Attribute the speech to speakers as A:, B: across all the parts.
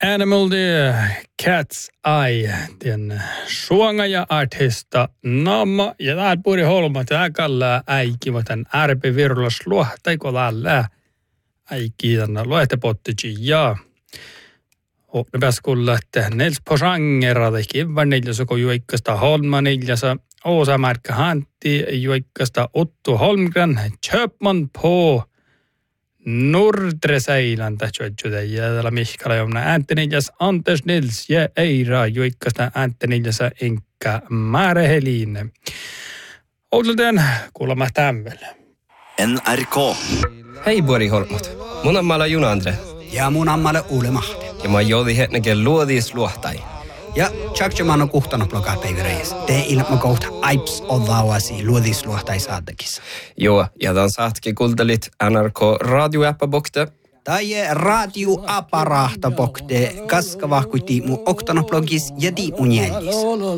A: Animal the Cat's Eye, den suongaja artista namma ja täällä puri holmat ja kalla äikki votan ärpi virulas luohtaiko tällä äikki tänne luohtepottici ja ne pääs kuulla, että Nels Posangera tai kivan neljäs kun juikkasta Holma neljäs osamarkka hantti juikkasta Otto Holmgren Köpman på Nordreseilan tähtsöitsötä ja täällä Mihkala jomna Antoniljas Anders Nils ja Eira juikkasta Antoniljas enkä Mare Helin. Oudolten kuulemma tämmöllä.
B: NRK.
C: Hei Bori Holmat. Mun ammalla Juna Andre.
D: Ja mun ammalla Uule Mahti.
C: Ja mä joudi hetnäkin luodis luohtai.
D: Ja tjakjaman on kuhtana blogaa päivireis. Te ilma kohta aips odhaavasi luodis luohtai saadakissa.
C: Joo, ja tämän saatkin kuultelit NRK radioäppäbokte.
D: Tai radioaparahta bokte kaskavahkuiti mun oktanablogis ja mun jäljissä.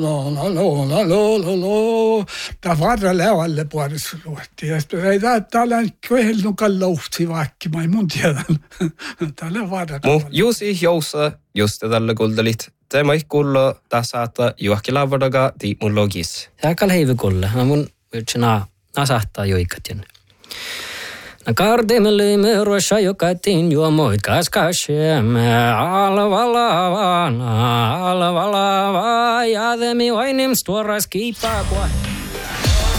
E: Tämä varra levalle puolessa luotti. Ja sitten ei täällä köhelnukan louhti vaikka, mä en mun tiedän. Täällä varra.
C: Juusi jousa, just tällä kuultelit. Tämä ei kuullut tässä, että juokki lavadaga mun logis.
F: Tämä heivi kuulla. Mun yrtsinä nasahtaa joikatjen. Kardemelle ruosa jokatin juomoit kaskasemme alvalavana alvalava ja demi vainim stuoras kiipaa.